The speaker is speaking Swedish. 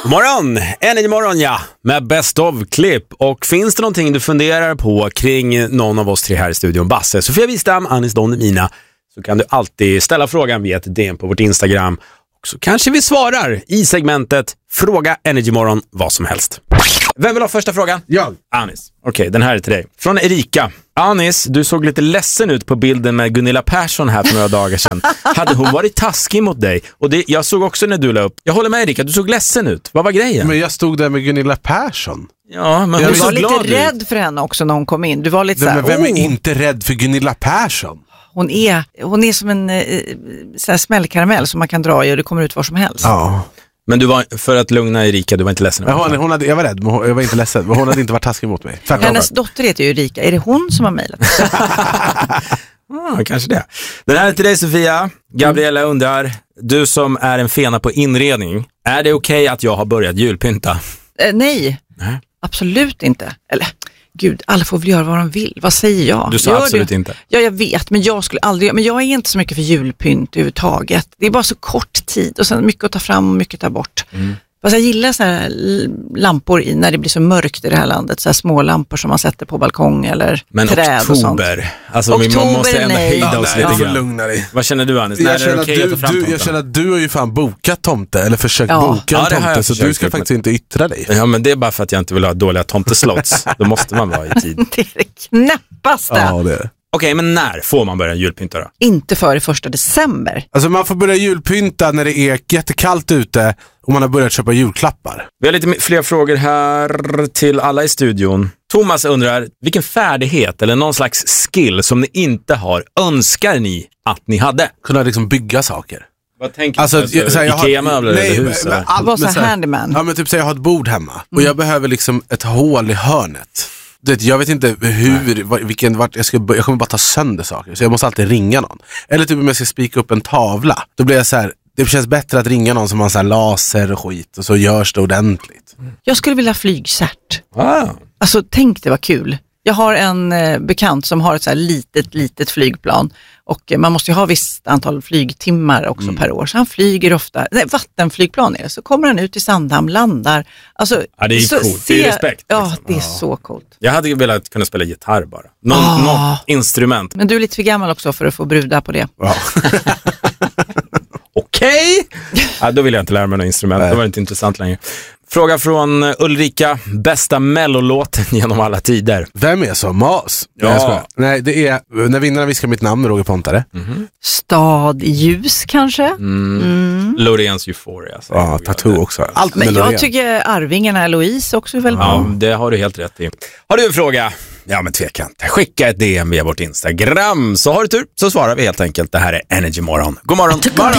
God morgon, Energy Morgon, ja, med Best of-klipp. Och finns det någonting du funderar på kring någon av oss tre här i studion, Basse, Sofia Wistam, Anis Don, Mina, så kan du alltid ställa frågan via ett DM på vårt Instagram. Och så kanske vi svarar i segmentet Fråga Energy Morgon vad som helst. Vem vill ha första frågan? Jag. Anis. Okej, den här är till dig. Från Erika. Anis, du såg lite ledsen ut på bilden med Gunilla Persson här för några dagar sedan. Hade hon varit taskig mot dig? Och det, jag såg också när du la upp. Jag håller med Erika, du såg ledsen ut. Vad var grejen? Men jag stod där med Gunilla Persson. Ja, men Du hon var lite glad rädd för henne också när hon kom in. Du var lite Men vem är såhär, inte rädd för Gunilla Persson? hon är som en så här smällkaramell som man kan dra i och det kommer ut var som helst. Ja. Men du var, för att lugna Erika, du var inte ledsen. Jag var rädd, men jag var inte ledsen. Men hon hade inte varit taskig mot mig. Hennes dotter heter ju Erika. Är det hon som har mejlat? Kanske det. Den här är till dig, Sofia. Gabriella undrar, du som är en fena på inredning, är det okej att jag har börjat julpynta? Nej, absolut inte. Eller, gud, alla får väl göra vad de vill. Vad säger jag? Du sa absolut inte. Ja, jag vet, men jag skulle aldrig. Men jag är inte så mycket för julpynt överhuvudtaget. Det är bara så kort tid och sen mycket att ta fram och mycket att ta bort. Fast jag gillar så här lampor i när det blir så mörkt i det här landet. Så här små lampor som man sätter på balkong eller men träd och sånt. Alltså Oktober, man måste ändå hejda oss lite grann. Lugna dig. Vad känner du, Anis? Jag känner att du har ju fan bokat tomte. Eller försökt boka en tomte. Så du ska faktiskt inte yttra dig. Ja, men det är bara för att jag inte vill ha dåliga tomteslots. Då måste man vara i tid. Det är det knappaste. Ja, det är. Okej, men när får man börja julpynta då? Inte före 1 december. Alltså man får börja julpynta när det är jättekallt ute och man har börjat köpa julklappar. Vi har lite fler frågor här till alla i studion. Thomas undrar, vilken färdighet eller någon slags skill som ni inte har önskar ni att ni hade? Kunna liksom bygga saker. Vad tänker Alltså, du? Ikea-möbler eller hus? Var så handyman. Ja, men typ så jag har ett bord hemma och jag behöver liksom ett hål i hörnet. Jag vet inte vart jag kommer bara ta sönder saker. Så jag måste alltid ringa någon. Eller typ om jag ska spika upp en tavla. Då blir jag så här, det känns bättre att ringa någon som har så här laser och skit. Och så görs det ordentligt. Jag skulle vilja flygcert. Wow. Alltså tänk det var kul. Jag har en bekant som har ett så här litet flygplan. Och man måste ju ha visst antal flygtimmar också per år. Så han flyger ofta, vattenflygplan är det. Så kommer han ut i Sandhamn, landar. Alltså, ja, det är så coolt, det är respekt. Ja, liksom. det är så coolt. Jag hade ju velat kunna spela gitarr bara. Något instrument. Men du är lite för gammal också för att få bruda på det. Ja. Okej. Ja, då vill jag inte lära mig något instrument. Det var inte intressant längre. Fråga från Ulrika. Bästa mellolåten genom alla tider. Vem är så mas? Ja. Nej, det är när vinnarna viskar mitt namn, Roger Pontare. Stad i ljus kanske? Loreens Euphoria. Alltså. Ja, Tattoo också. Allt Men med jag Loreen. tycker Arvingarna Louise också är väldigt bra. Ja, det har du helt rätt i. Har du en fråga? Ja, men tveka inte. Skicka ett DM via vårt Instagram. Så har du tur, så svarar vi helt enkelt. Det här är Energy Morgon. God morgon.